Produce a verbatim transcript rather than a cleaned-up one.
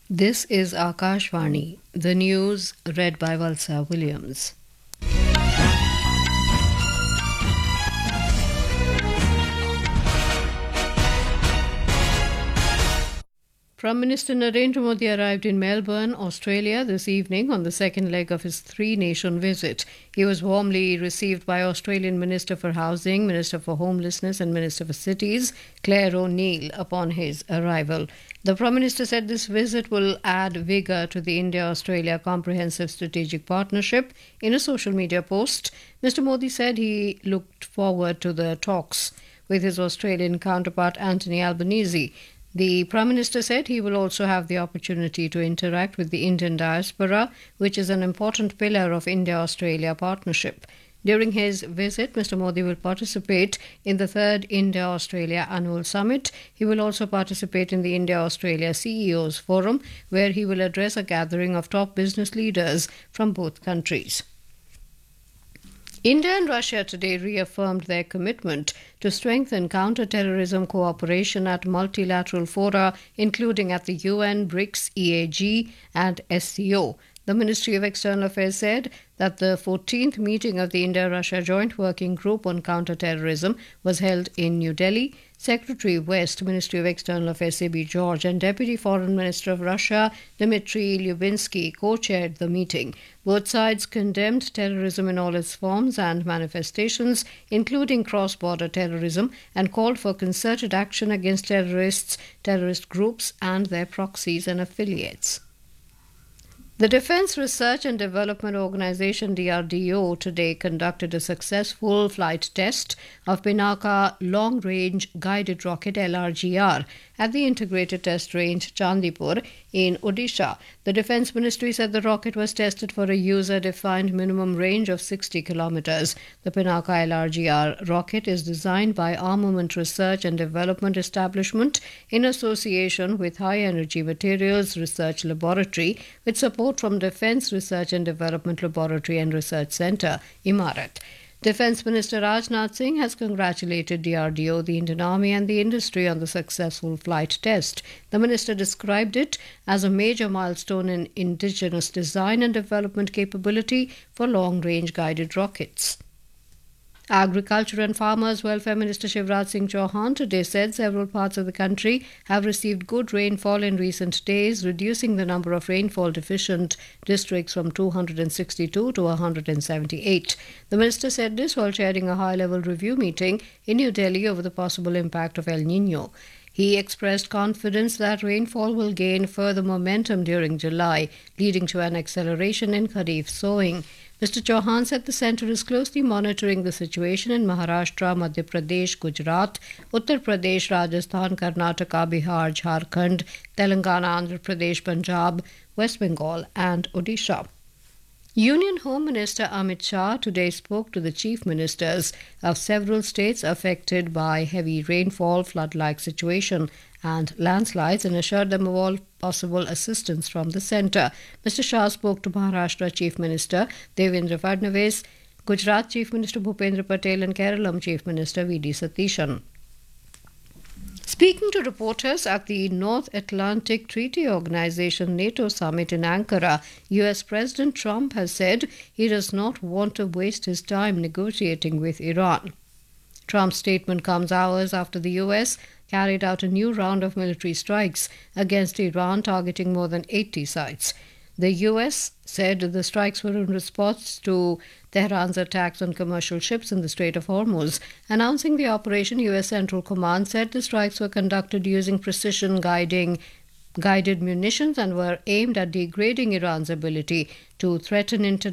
This is Akashvani, the news read by Valsa Williams. Prime Minister Narendra Modi arrived in Melbourne, Australia this evening on the second leg of his three-nation visit. He was warmly received by Australian Minister for Housing, Minister for Homelessness and Minister for Cities, Claire O'Neill, upon his arrival. The Prime Minister said this visit will add vigour to the India-Australia Comprehensive Strategic Partnership. In a social media post, Mister Modi said he looked forward to the talks with his Australian counterpart Anthony Albanese. The Prime Minister said he will also have the opportunity to interact with the Indian diaspora, which is an important pillar of India-Australia partnership. During his visit, Mister Modi will participate in the third India-Australia Annual Summit. He will also participate in the India-Australia C E Os Forum, where he will address a gathering of top business leaders from both countries. India and Russia today reaffirmed their commitment to strengthen counter-terrorism cooperation at multilateral fora, including at the U N, BRICS, E A G and S C O. The Ministry of External Affairs said that the fourteenth meeting of the India-Russia Joint Working Group on Counter-Terrorism was held in New Delhi. Secretary West, Ministry of External Affairs C B George, and Deputy Foreign Minister of Russia, Dmitry Lyubinsky, co-chaired the meeting. Both sides condemned terrorism in all its forms and manifestations, including cross-border terrorism, and called for concerted action against terrorists, terrorist groups, and their proxies and affiliates. The Defence Research and Development Organisation D R D O today conducted a successful flight test of Pinaka Long Range Guided Rocket L R G R at the Integrated Test Range Chandipur in Odisha. The Defence Ministry said the rocket was tested for a user-defined minimum range of sixty kilometres. The Pinaka L R G R rocket is designed by Armament Research and Development Establishment in association with High Energy Materials Research Laboratory, with support from Defence Research and Development Laboratory and Research Centre, Imarat. Defence Minister Rajnath Singh has congratulated D R D O, the Indian Army and the industry on the successful flight test. The minister described it as a major milestone in indigenous design and development capability for long-range guided rockets. Agriculture and Farmers Welfare Minister Shivraj Singh Chauhan today said several parts of the country have received good rainfall in recent days, reducing the number of rainfall deficient districts from two hundred sixty-two to one hundred seventy-eight. The minister said this while chairing a high-level review meeting in New Delhi over the possible impact of El Niño. He expressed confidence that rainfall will gain further momentum during July, leading to an acceleration in Kharif sowing. Mister Chauhan said the centre is closely monitoring the situation in Maharashtra, Madhya Pradesh, Gujarat, Uttar Pradesh, Rajasthan, Karnataka, Bihar, Jharkhand, Telangana, Andhra Pradesh, Punjab, West Bengal and Odisha. Union Home Minister Amit Shah today spoke to the chief ministers of several states affected by heavy rainfall, flood-like situation and landslides and assured them of all possible assistance from the centre. Mister Shah spoke to Maharashtra Chief Minister Devendra Fadnavis, Gujarat Chief Minister Bhupendra Patel and Keralam Chief Minister V D Satishan. Speaking to reporters at the North Atlantic Treaty Organization NATO summit in Ankara, U S President Trump has said he does not want to waste his time negotiating with Iran. Trump's statement comes hours after the U S carried out a new round of military strikes against Iran, targeting more than eighty sites. The U S said the strikes were in response to Tehran's attacks on commercial ships in the Strait of Hormuz. Announcing the operation, U S Central Command said the strikes were conducted using precision guiding guided munitions and were aimed at degrading Iran's ability to threaten international